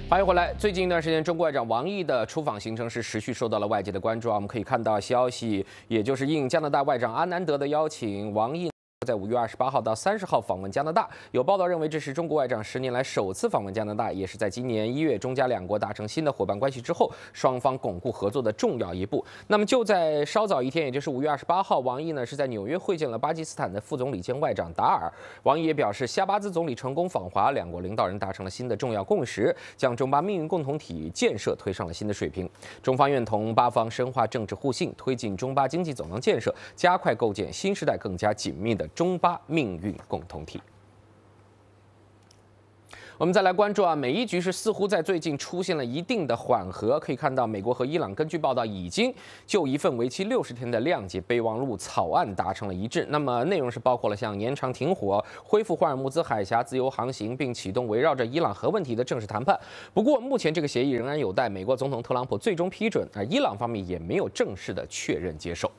欢迎回来。最近一段时间，中国外长王毅的出访行程是持续受到了外界的关注啊。我们可以看到消息，也就是应加拿大外长阿南德的邀请，王毅在5月28号到30号访问加拿大。有报道认为，这是中国外长10年来首次访问加拿大，也是在今年1月中加两国达成新的伙伴关系之后，双方巩固合作的重要一步。那么就在稍早一天，也就是5月28号，王毅呢是在纽约会见了巴基斯坦的副总理兼外长达尔。王毅也表示，夏巴兹总理成功访华，两国领导人达成了新的重要共识，将中巴命运共同体建设推上了新的水平。中方愿同巴方深化政治互信，推进中巴经济走廊建设，加快构建新时代更加紧密的中巴命运共同体。我们再来关注美伊局势似乎在最近出现了一定的缓和。可以看到，美国和伊朗根据报道已经就一份为期60天的谅解备忘录草案达成了一致。那么内容是包括了像延长停火、恢复霍尔木兹海峡自由航行，并启动围绕着伊朗核问题的正式谈判。不过，目前这个协议仍然有待美国总统特朗普最终批准，而伊朗方面也没有正式的确认接受。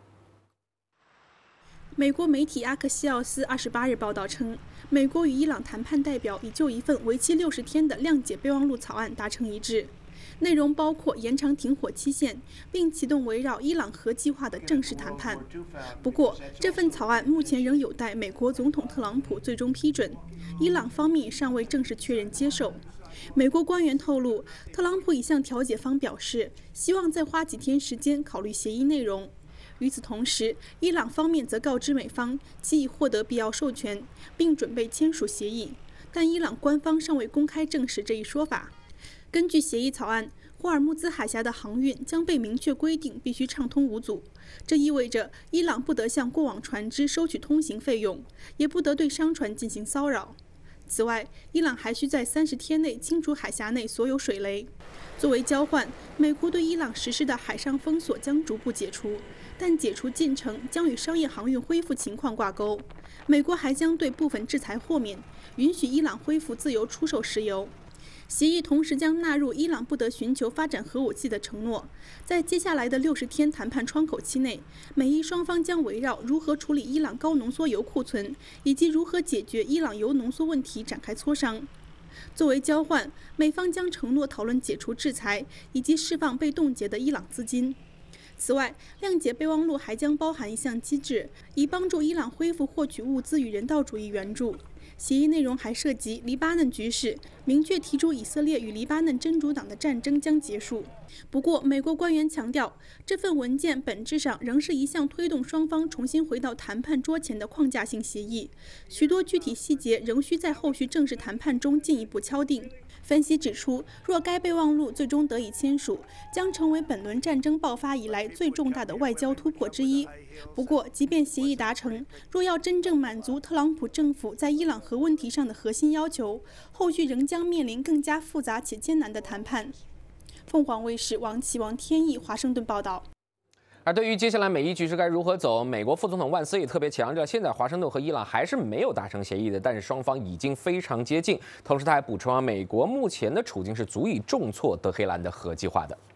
美国媒体阿克西奥斯28日报道称，美国与伊朗谈判代表已就一份为期60天的谅解备忘录草案达成一致，内容包括延长停火期限，并启动围绕伊朗核计划的正式谈判。不过，这份草案目前仍有待美国总统特朗普最终批准，伊朗方面尚未正式确认接受。美国官员透露，特朗普已向调解方表示，希望再花几天时间考虑协议内容。与此同时，伊朗方面则告知美方其已获得必要授权，并准备签署协议，但伊朗官方尚未公开证实这一说法。根据协议草案，霍尔木兹海峡的航运将被明确规定必须畅通无阻，这意味着伊朗不得向过往船只收取通行费用，也不得对商船进行骚扰。此外，伊朗还需在30天内清除海峡内所有水雷。作为交换，美国对伊朗实施的海上封锁将逐步解除，但解除进程将与商业航运恢复情况挂钩。美国还将对部分制裁豁免，允许伊朗恢复自由出售石油。协议同时将纳入伊朗不得寻求发展核武器的承诺。在接下来的60天谈判窗口期内，美伊双方将围绕如何处理伊朗高浓缩铀库存以及如何解决伊朗铀浓缩问题展开磋商。作为交换，美方将承诺讨论解除制裁以及释放被冻结的伊朗资金。此外，谅解备忘录还将包含一项机制，以帮助伊朗恢复获取物资与人道主义援助。协议内容还涉及黎巴嫩局势，明确提出以色列与黎巴嫩真主党的战争将结束。不过，美国官员强调，这份文件本质上仍是一项推动双方重新回到谈判桌前的框架性协议，许多具体细节仍需在后续正式谈判中进一步敲定。分析指出，若该备忘录最终得以签署，将成为本轮战争爆发以来最重大的外交突破之一。不过，即便协议达成，若要真正满足特朗普政府在伊朗核问题上的核心要求，后续仍将面临更加复杂且艰难的谈判。凤凰卫视王启王天意华盛顿报道。 而对于接下来美伊局势该如何走，美国副总统万斯也特别强调，现在华盛顿和伊朗还是没有达成协议的，但是双方已经非常接近。同时，他还补充美国目前的处境是足以重挫德黑兰的核计划的。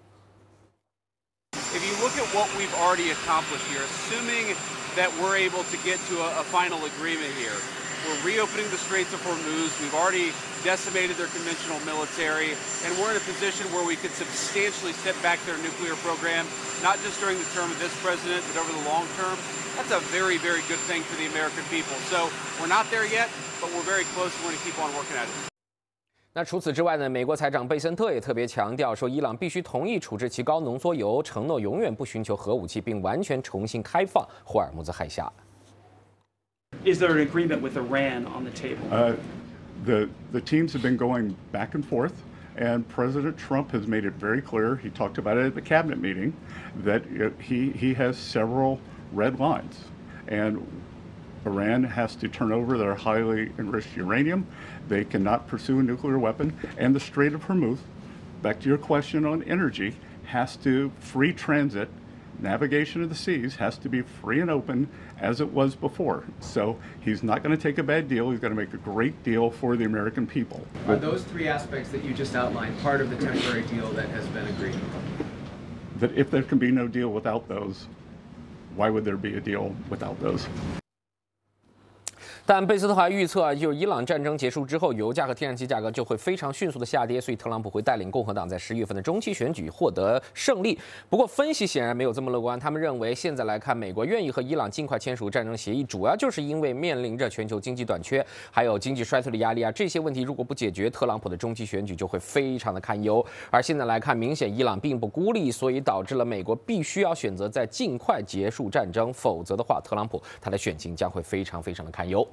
If you look at what we've already accomplished here, assuming that we're able to get to a final agreement here, we're reopening the Straits of Hormuz. We've already decimated their conventional military, and we're in a position where we could substantially set back their nuclear program, not just during the term of this president, but over the long term. That's a very, very good thing for the American people. So we're not there yet, but we're very close, and we're going to keep on working at it. 那除此之外呢？美国财长贝森特也特别强调说，伊朗必须同意处置其高浓缩铀，承诺永远不寻求核武器，并完全重新开放霍尔木兹海峡。 Is there an agreement with Iran on the table? The teams have been going back and forth, and President Trump has made it very clear. He talked about it at the cabinet meeting that he has several red lines, and Iran has to turn over their highly enriched uranium. They cannot pursue a nuclear weapon, and the Strait of Hormuz, back to your question on energy, has to free transit. Navigation of the seas has to be free and open as it was before. So he's not going to take a bad deal. He's going to make a great deal for the American people. Are those three aspects that you just outlined part of the temporary deal that has been agreed? That if there can be no deal without those, why would there be a deal without those? 但贝斯特还预测啊，就是伊朗战争结束之后，油价和天然气价格就会非常迅速的下跌，所以特朗普会带领共和党在11月份的中期选举获得胜利。不过，分析显然没有这么乐观，他们认为现在来看，美国愿意和伊朗尽快签署战争协议，主要就是因为面临着全球经济短缺，还有经济衰退的压力啊，这些问题如果不解决，特朗普的中期选举就会非常的堪忧。而现在来看，明显伊朗并不孤立，所以导致了美国必须要选择在尽快结束战争，否则的话，特朗普他的选情将会非常的堪忧。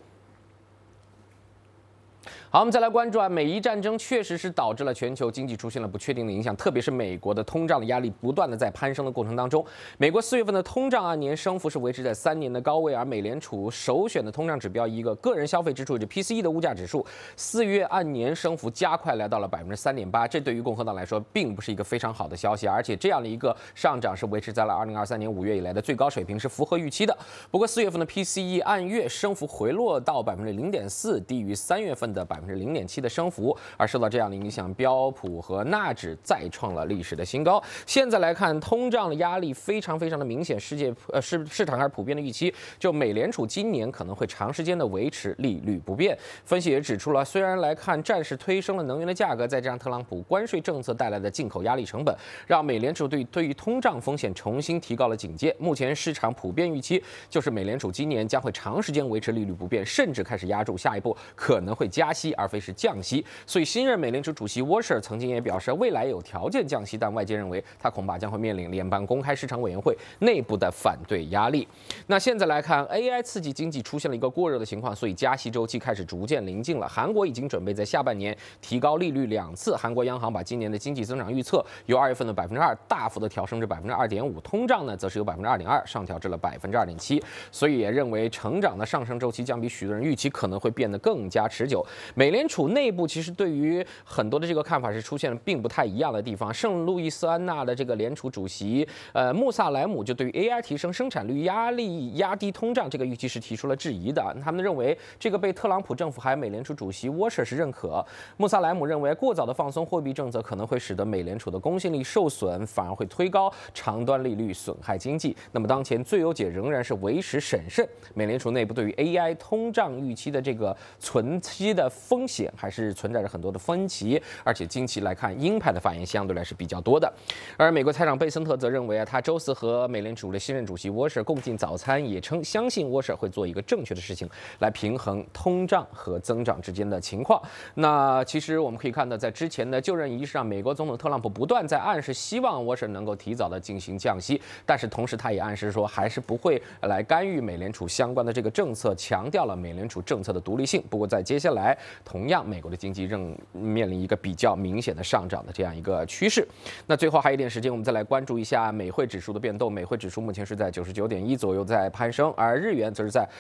好，我们再来关注啊，美伊战争确实是导致了全球经济出现了不确定的影响，特别是美国的通胀的压力不断的在攀升的过程当中。美国4月份的通胀按年升幅是维持在3年的高位，而美联储首选的通胀指标一个个人消费支出，也就是 PCE 的物价指数，4月按年升幅加快来到了3.8%，这对于共和党来说并不是一个非常好的消息，而且这样的一个上涨是维持在了2023年5月以来的最高水平，是符合预期的。不过4月份的 PCE 按月升幅回落到0.4%，低于3月份的0.7%的升幅，而受到这样的影响，标普和纳指再创了历史的新高。现在来看，通胀的压力非常的明显，市场还是普遍的预期，就美联储今年可能会长时间的维持利率不变。分析也指出了，虽然来看暂时推升了能源的价格，再加上特朗普关税政策带来的进口压力成本，让美联储对于通胀风险重新提高了警戒。目前市场普遍预期就是美联储今年将会长时间维持利率不变，甚至开始压住下一步可能会加息而非是降息。所以新任美联储主席沃什尔曾经也表示，未来有条件降息，但外界认为他恐怕将会面临联邦公开市场委员会内部的反对压力。那现在来看 ，AI 刺激经济出现了一个过热的情况，所以加息周期开始逐渐临近了。韩国已经准备在下半年提高利率2次，韩国央行把今年的经济增长预测由2月份的2%大幅的调升至2.5%，通胀呢则是由2.2%上调至了2.7%，所以也认为成长的上升周期将比许多人预期可能会变得更加持久。美联储内部其实对于很多的这个看法是出现了并不太一样的地方。圣路易斯安那的这个联储主席穆萨莱姆就对于 AI 提升生产率压力、压低通胀这个预期是提出了质疑的。他们认为这个被特朗普政府还有美联储主席沃什尔是认可。穆萨莱姆认为过早的放松货币政策可能会使得美联储的公信力受损，反而会推高长端利率，损害经济。那么当前最优解仍然是维持审慎。美联储内部对于 AI 通胀预期的这个存期的风险还是存在着很多的分歧，而且近期来看，鹰派的发言相对来是比较多的。而美国财长贝森特则认为他周四和美联储的新任主席沃什尔共进早餐，也称相信沃什尔会做一个正确的事情，来平衡通胀和增长之间的情况。那其实我们可以看到，在之前的就任仪式上，美国总统特朗普不断在暗示希望沃什尔能够提早的进行降息，但是同时他也暗示说还是不会来干预美联储相关的这个政策，强调了美联储政策的独立性。不过在接下来，同样美国的经济仍面临一个比较明显的上涨的这样一个趋势。那最后还有一点时间，我们再来关注一下美汇指数的变动。美汇指数目前是在99.1左右在攀升，而日元则是在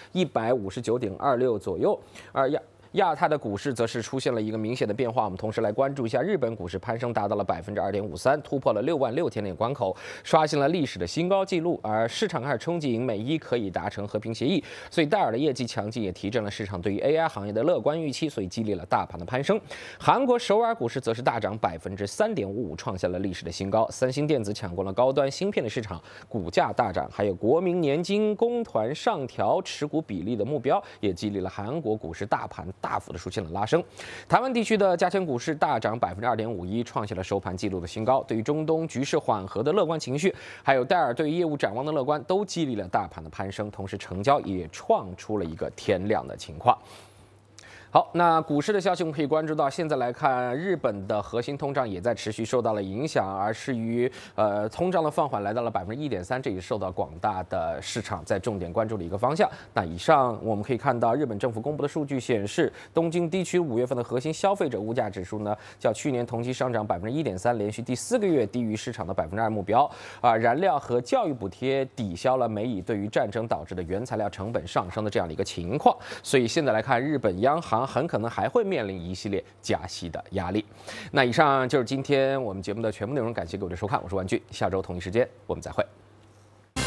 159.26左右。而亚太的股市则是出现了一个明显的变化，我们同时来关注一下日本股市攀升达到了2.53%，突破了66000点关口，刷新了历史的新高纪录。而市场开始憧憬美伊可以达成和平协议，所以戴尔的业绩强劲也提振了市场对于 AI 行业的乐观预期，所以激励了大盘的攀升。韩国首尔股市则是大涨3.55%，创下了历史的新高。三星电子抢过了高端芯片的市场，股价大涨，还有国民年金公团上调持股比例的目标，也激励了韩国股市大盘大幅的出现了拉升。台湾地区的加权股市大涨2.51%，创下了收盘纪录的新高。对于中东局势缓和的乐观情绪，还有戴尔对于业务展望的乐观，都激励了大盘的攀升，同时成交也创出了一个天量的情况。好，那股市的消息我们可以关注到，现在来看，日本的核心通胀也在持续受到了影响，而是于通胀的放缓来到了1.3%，这也受到广大的市场在重点关注的一个方向。那以上我们可以看到，日本政府公布的数据显示，东京地区5月份的核心消费者物价指数呢，较去年同期上涨1.3%，连续第4个月低于市场的2%目标。燃料和教育补贴抵消了美以对于战争导致的原材料成本上升的这样的一个情况，所以现在来看，日本央行很可能还会面临一系列加息的压力。那以上就是今天我们节目的全部内容，感谢各位的收看，我是万俊，下周同一时间我们再会。